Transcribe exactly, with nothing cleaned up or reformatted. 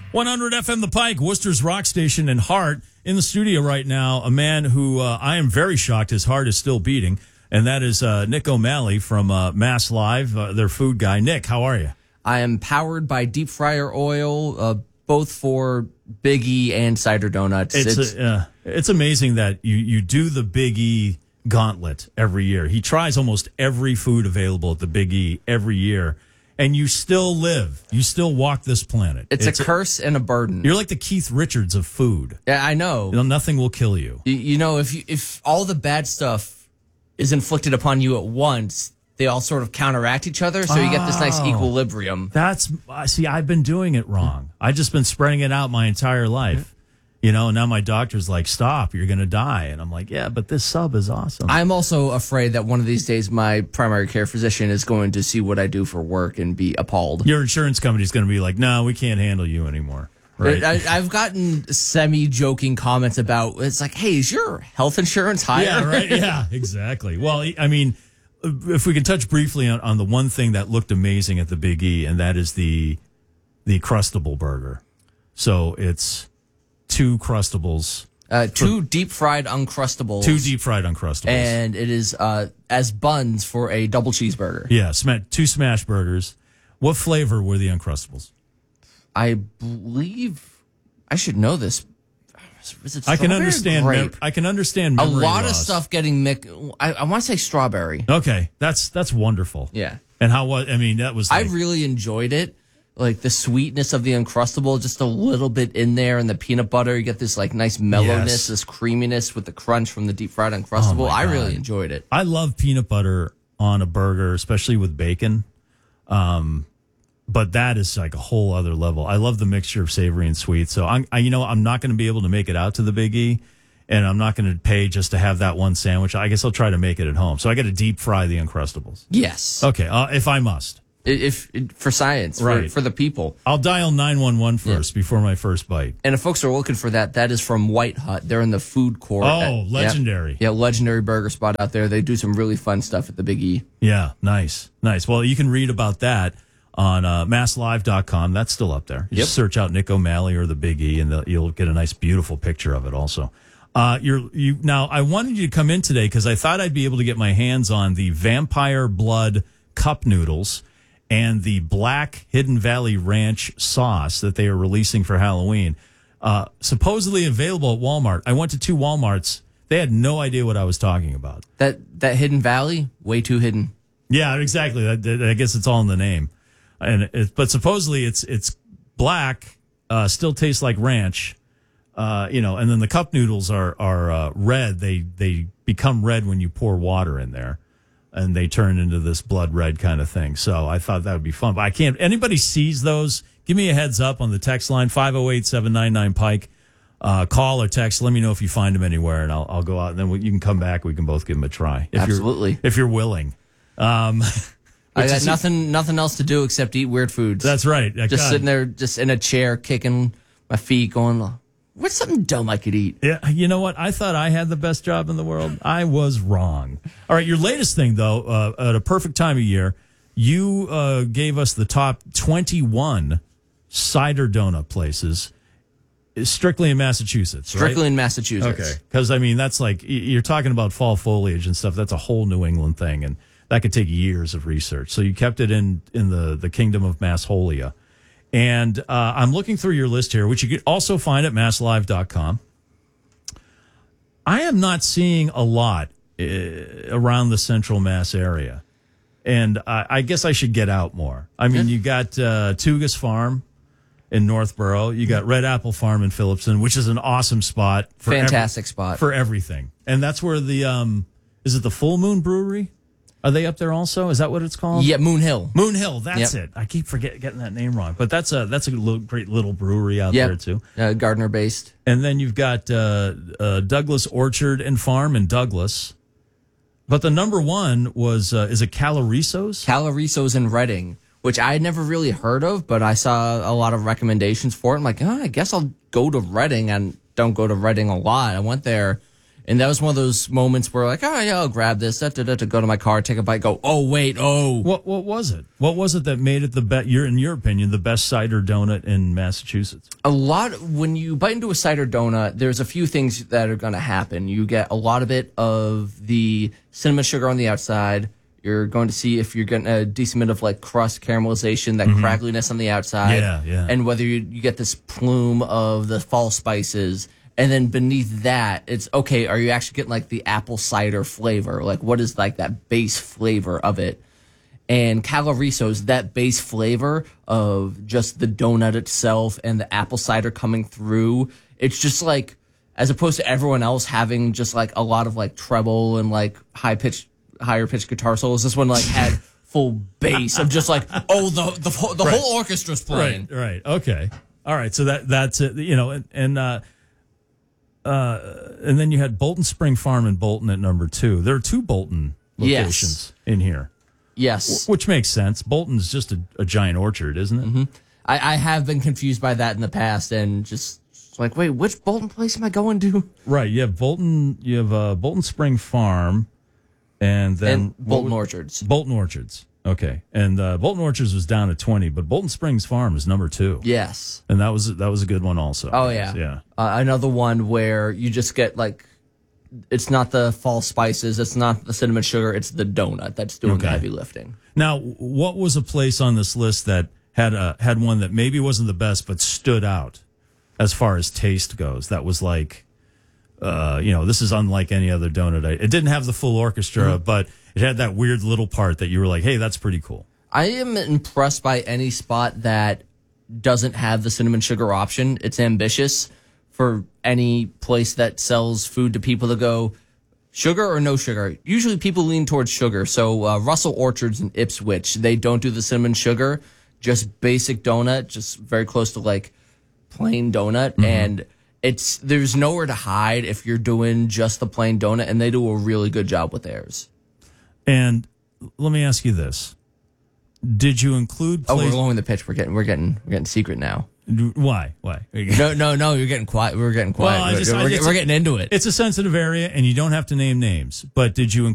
one hundred F M The Pike, Worcester's rock station and heart. In the studio right now, a man who uh, I am very shocked his heart is still beating, and that is uh, Nick O'Malley from uh, Mass Live, uh, their food guy. Nick, how are you? I am powered by deep fryer oil, uh, both for Big E and cider donuts. It's It's, a, uh, it's amazing that you, you do the Big E gauntlet every year. He tries almost every food available at the Big E every year. And you still live. You still walk this planet. it's, a curse and a burden. You're like the Keith Richards of food. Yeah, I know. You know, nothing will kill you. You, you know, if you, if all the bad stuff is inflicted upon you at once, they all sort of counteract each other, so you get this nice Oh. equilibrium. That's uh, see, I've been doing it wrong. I just been spreading it out my entire life. You know, and now my doctor's like, stop, you're going to die. And I'm like, yeah, but this sub is awesome. I'm also afraid that one of these days my primary care physician is going to see what I do for work and be appalled. Your insurance company's going to be like, no, we can't handle you anymore. Right? I, I've gotten semi-joking comments about, it's like, hey, is your health insurance higher? Yeah, right. Yeah, exactly. Well, I mean, if we can touch briefly on, on the one thing that looked amazing at the Big E, and that is the the Crustable burger. So it's two Crustables. Uh, two deep-fried Uncrustables. Two deep-fried Uncrustables. And it is uh, as buns for a double cheeseburger. Yeah, sma- two smash burgers. What flavor were the Uncrustables? I believe I should know this. Was it I can strawberry or understand. grape? Mem- I can understand. A memory lot of loss. stuff getting mixed. I, I want to say strawberry. Okay, that's that's wonderful. Yeah. And how was? I mean, that was. I Like, really enjoyed it. Like the sweetness of the Uncrustable, just a little bit in there, and the peanut butter. You get this like nice mellowness, Yes. this creaminess with the crunch from the deep fried Uncrustable. Oh, my I God. really enjoyed it. I love peanut butter on a burger, especially with bacon. Um, but that is like a whole other level. I love the mixture of savory and sweet. So I'm, I, you know, I'm not going to be able to make it out to the Big E, and I'm not going to pay just to have that one sandwich. I guess I'll try to make it at home. So I got to deep fry the Uncrustables. Yes, Okay, uh, if I must. if, if for science, Right. for, for the people. I'll dial nine one one first before my first bite. And if folks are looking for that, that is from White Hut. They're in the food court. Oh, at- legendary. Yeah, yeah, legendary burger spot out there. They do some really fun stuff at the Big E. Yeah, nice, nice. Well, you can read about that on uh, mass live dot com. That's still up there. You Yep. just search out Nick O'Malley or the Big E, and the, you'll get a nice, beautiful picture of it also. Uh, you're, you Now, I wanted you to come in today because I thought I'd be able to get my hands on the Vampire Blood Cup Noodles and the Black Hidden Valley Ranch sauce that they are releasing for Halloween. Uh, supposedly available at Walmart. I went to two Walmarts. They had no idea what I was talking about. That that Hidden Valley, way too hidden. Yeah, exactly. That, that- I guess it's all in the name. And it, but supposedly it's it's black, uh, still tastes like ranch, uh, you know. And then the cup noodles are are uh, red. They they become red when you pour water in there, and they turn into this blood red kind of thing. So I thought that would be fun. But I can't. Anybody sees those? Give me a heads up on the text line five oh eight, seven nine nine Pike. Uh, call or text. Let me know if you find them anywhere, and I'll I'll go out and then we, you can come back. We can both give them a try. If Absolutely. You're, if you're willing. Um, I which got is- nothing nothing else to do except eat weird foods. That's right. just God. sitting there, just in a chair, kicking my feet, going, "What's something dumb I could eat?" Yeah, you know what? I thought I had the best job in the world. I was wrong. All right, your latest thing, though, uh, at a perfect time of year, you uh, gave us the top twenty-one cider donut places, strictly in Massachusetts, right? Strictly in Massachusetts. Okay. Because, I mean, that's like, y- you're talking about fall foliage and stuff. That's a whole New England thing, and that could take years of research. So you kept it in, in the, the kingdom of Massholia. And uh, I'm looking through your list here, which you could also find at mass live dot com. I am not seeing a lot uh, around the central Mass area. And I, I guess I should get out more. I mean, you got uh, Tugas Farm in Northborough. You got Red Apple Farm in Phillipston, which is an awesome spot. For Fantastic every- spot. For everything. And that's where the, um, is it the Full Moon Brewery? Are they up there also? Is that what it's called? Yeah, Moon Hill. Moon Hill, that's Yep. it. I keep forget, getting that name wrong. But that's a that's a little, great little brewery out Yep. there, too. Uh, Gardner based. And then you've got uh, uh, Douglas Orchard and Farm in Douglas. But the number one was, uh, is it Calorisos? Calorisos in Reading, which I had never really heard of, but I saw a lot of recommendations for it. I'm like, oh, I guess I'll go to Reading. And don't go to Reading a lot. I went there And that was one of those moments where like, oh yeah, I'll grab this, da, da, da, to go to my car, take a bite, go, oh wait, oh. What what was it? What was it that made it the best? You're in your opinion the best cider donut in Massachusetts? A lot when you bite into a cider donut, there's a few things that are going to happen. You get a lot of it of the cinnamon sugar on the outside. You're going to see if you're getting a decent bit of like crust caramelization, that mm-hmm. crackliness on the outside, yeah, yeah, and whether you, you get this plume of the fall spices. And then beneath that, it's okay, are you actually getting like the apple cider flavor? Like what is like that base flavor of it? And Caloriso's, that base flavor of just the donut itself and the apple cider coming through. It's just like, as opposed to everyone else having just like a lot of like treble and like high pitched, higher pitched guitar solos, this one like had full bass of just like, oh, the the, the right. whole orchestra's playing. Right, right, okay. All right, so that that's it, you know, and, and uh, Uh, and then you had Bolton Spring Farm in Bolton at number two. There are two Bolton locations yes. in here. Yes. W- which makes sense. Bolton's just a, a giant orchard, isn't it? Mm-hmm. I, I have been confused by that in the past and just like, wait, which Bolton place am I going to? Right. You have Bolton, you have uh, Bolton Spring Farm and then and Bolton Orchards. Bolton Orchards. Okay. And uh, Bolton Orchards was down at twenty, but Bolton Springs Farm is number two. Yes. And that was that was a good one also. Oh, yeah. Yeah. Uh, another one where you just get like, it's not the fall spices, it's not the cinnamon sugar, it's the donut that's doing okay. the heavy lifting. Now, what was a place on this list that had a, had one that maybe wasn't the best but stood out as far as taste goes? That was like, uh, you know, this is unlike any other donut. It didn't have the full orchestra, mm-hmm. but it had that weird little part that you were like, hey, that's pretty cool. I am impressed by any spot that doesn't have the cinnamon sugar option. It's ambitious for any place that sells food to people to go, sugar or no sugar? Usually people lean towards sugar. So uh, Russell Orchards in Ipswich, they don't do the cinnamon sugar, just basic donut, just very close to like plain donut. Mm-hmm. And it's there's nowhere to hide if you're doing just the plain donut, and they do a really good job with theirs. And let me ask you this. Did you include... Oh, we're going the pitch. We're getting, we're getting, we're getting secret now. Why? Why? No, no, no. You're getting quiet. We're getting quiet. Well, I just, we're, I we're, just, we're getting into it. It's a sensitive area, and you don't have to name names. But did you